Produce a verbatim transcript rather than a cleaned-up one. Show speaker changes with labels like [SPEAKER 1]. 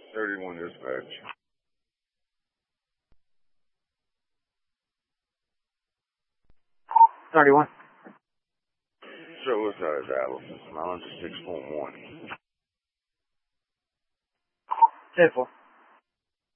[SPEAKER 1] thirty-one dispatch.
[SPEAKER 2] thirty-one.
[SPEAKER 1] So what's that, Dallas? Mileage is six point one.
[SPEAKER 2] ten four.